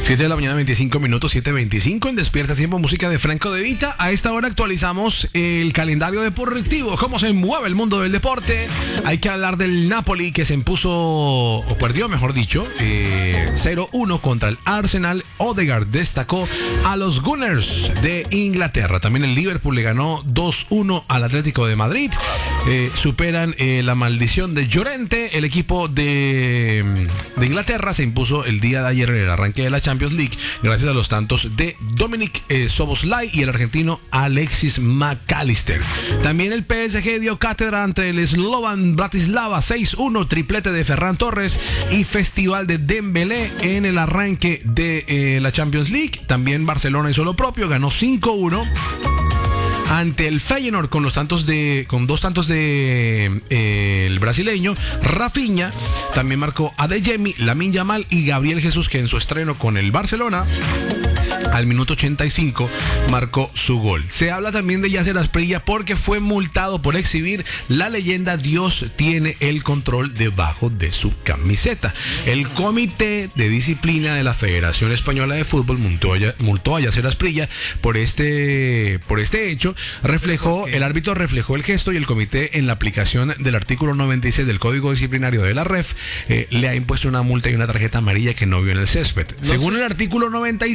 7 de la mañana, 25 minutos, 7:25 en Despierta Tiempo, música de Franco De Vita. A esta hora actualizamos el calendario deportivo, cómo se mueve el mundo del deporte. Hay que hablar del Napoli, que se impuso, o perdió, mejor dicho, 0-1 contra el Arsenal. Odegaard destacó a los Gunners de Inglaterra. También el Liverpool le ganó 2-1 al Atlético de Madrid. Superan la maldición de Llorente. El equipo de Inglaterra se impuso el día de ayer en el arranque de la Champions League gracias a los tantos de Dominic Szoboszlai y el argentino Alexis McAllister. También el PSG dio cátedra ante el Slovan Bratislava 6-1, triplete de Ferran Torres y festival de Dembélé en el arranque de la Champions League. También Barcelona hizo lo propio, ganó 5-1 ante el Feyenoord con dos tantos de el brasileño Rafinha. También marcó Adeyemi, Lamine Yamal y Gabriel Jesús, que en su estreno con el Barcelona al minuto 85 marcó su gol. Se habla también de Yasser Asprilla porque fue multado por exhibir la leyenda "Dios tiene el control" debajo de su camiseta. El comité de disciplina de la Federación Española de Fútbol multó a Yasser Asprilla por este hecho. El árbitro reflejó el gesto y el comité, en la aplicación del artículo 96 del Código Disciplinario de la REF, le ha impuesto una multa y una tarjeta amarilla que no vio en el césped. Según el artículo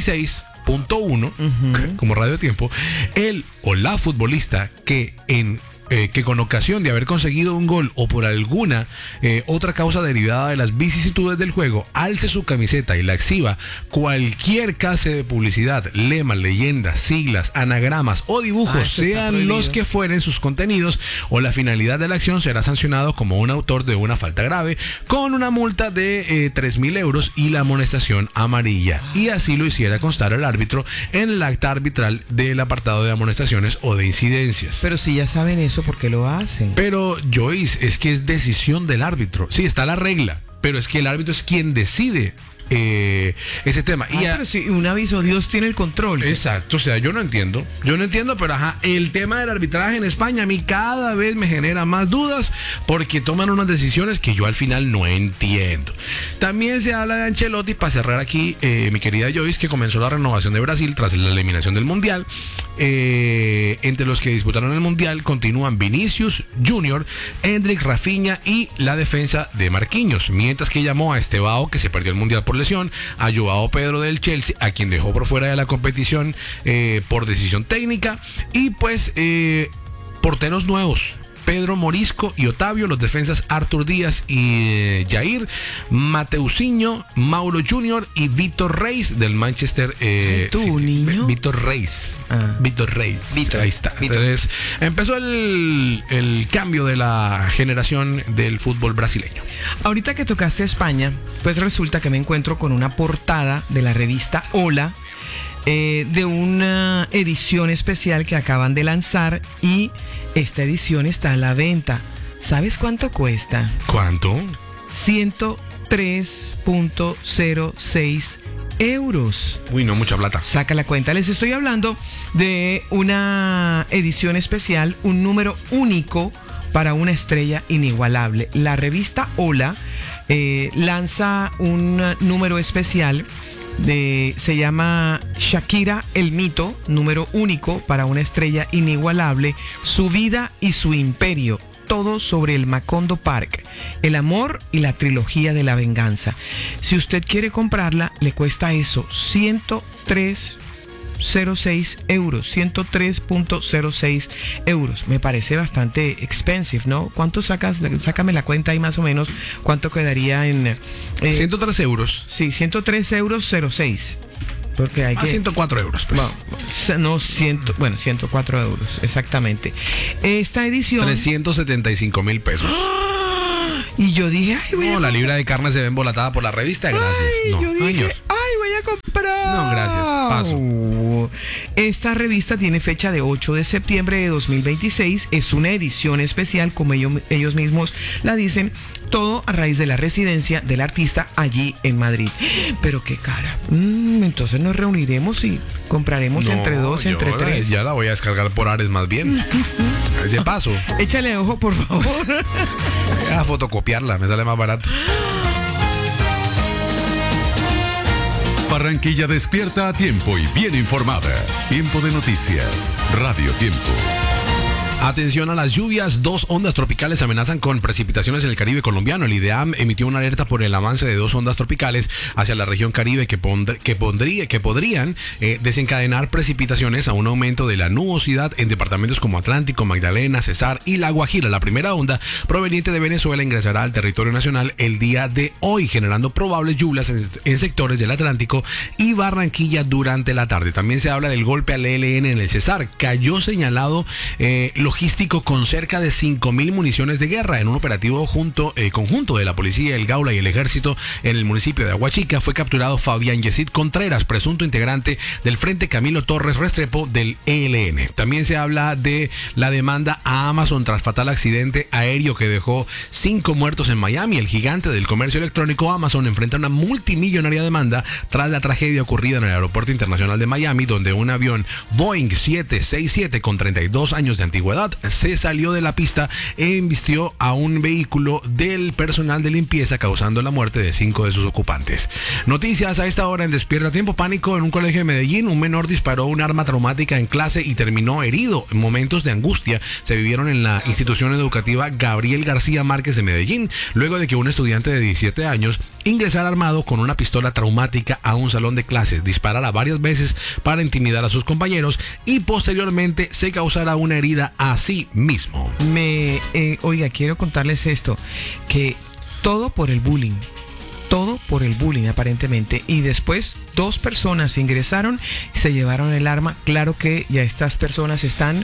96.1, como Radio Tiempo, él o la futbolista que con ocasión de haber conseguido un gol o por alguna otra causa derivada de las vicisitudes del juego, alce su camiseta y la exhiba, cualquier clase de publicidad, lema, leyendas, siglas, anagramas o dibujos, sean los que fueren sus contenidos o la finalidad de la acción, será sancionado como un autor de una falta grave con una multa de 3.000 euros y la amonestación amarilla. Y así lo hiciera constar el árbitro en el acta arbitral del apartado de amonestaciones o de incidencias. Pero si ya saben eso, ¿por qué lo hacen? Pero, Joyce, es que es decisión del árbitro. Sí, está la regla, pero es que el árbitro es quien decide ese tema. Pero si un aviso, Dios tiene el control. Exacto, o sea, yo no entiendo, pero el tema del arbitraje en España a mí cada vez me genera más dudas porque toman unas decisiones que yo al final no entiendo. También se habla de Ancelotti, para cerrar aquí, mi querida Joyce, que comenzó la renovación de Brasil tras la eliminación del Mundial. Entre los que disputaron el Mundial continúan Vinicius Junior, Endrick, Rafinha y la defensa de Marquinhos, mientras que llamó a Estevao, que se perdió el Mundial por lesión, a Joao Pedro del Chelsea, a quien dejó por fuera de la competición por decisión técnica, y pues porteros nuevos: Pedro Morisco y Otavio, los defensas Artur Díaz y Jair, Mateusinho, Mauro Junior y Vitor Reis del Manchester. ¿Niño? Vitor Reis. Vitor Reis. Ahí está. Entonces empezó el cambio de la generación del fútbol brasileño. Ahorita que tocaste a España, pues resulta que me encuentro con una portada de la revista Hola, de una edición especial que acaban de lanzar, y esta edición está a la venta. ¿Sabes cuánto cuesta? ¿Cuánto? 103.06 euros. Uy, no, mucha plata. Saca la cuenta. Les estoy hablando de una edición especial, un número único para una estrella inigualable. La revista Hola lanza un número especial se llama Shakira el mito, número único para una estrella inigualable, su vida y su imperio, todo sobre el Macondo Park, el amor y la trilogía de la venganza. Si usted quiere comprarla, le cuesta eso, 103.06 euros, 103.06 euros. Me parece bastante expensive, ¿no? ¿Cuánto sacas? Sácame la cuenta ahí más o menos. ¿Cuánto quedaría en 103 euros. Sí, 103 euros 06. Porque hay 104 euros. Pues. No, 104 euros, exactamente. Esta edición... 375,000 pesos. Y yo dije, la libra de carne se ve embolatada por la revista, gracias. Yo dije, voy a comprar. No, gracias, paso. Esta revista tiene fecha de 8 de septiembre de 2026. Es una edición especial, como ellos mismos la dicen, todo a raíz de la residencia del artista allí en Madrid. Pero qué cara. Entonces nos reuniremos y compraremos entre dos, entre tres. Ya la voy a descargar por Ares más bien. Ese paso. Échale ojo, por favor. A fotocopiarla, me sale más barato. Barranquilla despierta a tiempo y bien informada. Tiempo de noticias. Radio Tiempo. Atención a las lluvias, 2 ondas tropicales amenazan con precipitaciones en el Caribe colombiano. El IDEAM emitió una alerta por el avance de 2 ondas tropicales hacia la región Caribe que podrían desencadenar precipitaciones a un aumento de la nubosidad en departamentos como Atlántico, Magdalena, Cesar y La Guajira. La primera onda proveniente de Venezuela ingresará al territorio nacional el día de hoy, generando probables lluvias en sectores del Atlántico y Barranquilla durante la tarde. También se habla del golpe al ELN en el Cesar. Cayó señalado logístico con cerca de 5.000 municiones de guerra en un operativo conjunto de la policía, el Gaula y el ejército en el municipio de Aguachica. Fue capturado Fabián Yesid Contreras, presunto integrante del Frente Camilo Torres Restrepo del ELN. También se habla de la demanda a Amazon tras fatal accidente aéreo que dejó 5 muertos en Miami. El gigante del comercio electrónico Amazon enfrenta una multimillonaria demanda tras la tragedia ocurrida en el aeropuerto internacional de Miami, donde un avión Boeing 767 con 32 años de antigüedad se salió de la pista e embistió a un vehículo del personal de limpieza, causando la muerte de 5 de sus ocupantes. Noticias a esta hora en Despierta Tiempo. Pánico en un colegio de Medellín. Un menor disparó un arma traumática en clase y terminó herido. Momentos de angustia se vivieron en la institución educativa Gabriel García Márquez de Medellín, luego de que un estudiante de 17 años ingresara armado con una pistola traumática a un salón de clases, disparara varias veces para intimidar a sus compañeros y posteriormente se causara una herida a sí mismo. Oiga, quiero contarles esto, que todo por el bullying aparentemente, y después 2 personas ingresaron y se llevaron el arma. Claro que ya estas personas están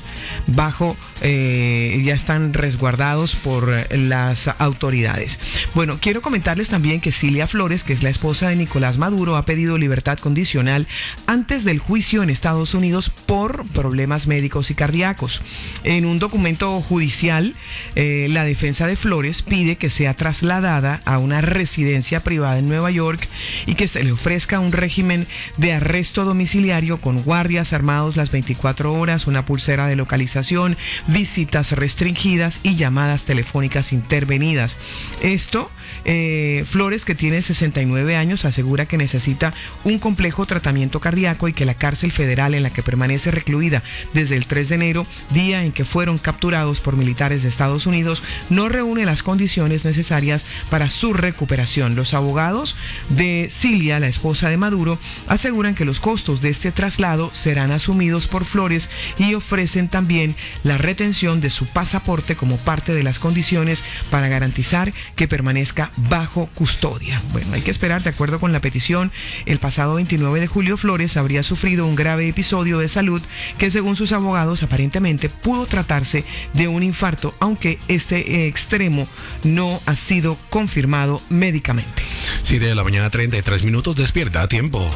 ya están resguardados por las autoridades. Bueno, quiero comentarles también que Cilia Flores, que es la esposa de Nicolás Maduro, ha pedido libertad condicional antes del juicio en Estados Unidos por problemas médicos y cardíacos. En un documento judicial, la defensa de Flores pide que sea trasladada a una residencia privada en Nueva York y que se le ofrezca un régimen de arresto domiciliario con guardias armados las 24 horas, una pulsera de localización, visitas restringidas y llamadas telefónicas intervenidas. Esto, Flores, que tiene 69 años, asegura que necesita un complejo tratamiento cardíaco y que la cárcel federal en la que permanece recluida desde el 3 de enero, día en que fueron capturados por militares de Estados Unidos, no reúne las condiciones necesarias para su recuperación. Los abogados de Cilia, la esposa de Maduro, aseguran que los costos de este traslado serán asumidos por Flores y ofrecen también la retención de su pasaporte como parte de las condiciones para garantizar que permanezca bajo custodia. Bueno, hay que esperar. De acuerdo con la petición, el pasado 29 de julio Flores habría sufrido un grave episodio de salud que, según sus abogados, aparentemente pudo tratarse de un infarto, aunque este extremo no ha sido confirmado médicamente. 7 de la mañana, 33 minutos. Despierta a tiempo.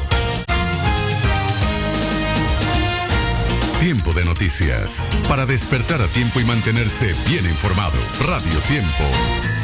Tiempo de noticias. Para despertar a tiempo y mantenerse bien informado. Radio Tiempo.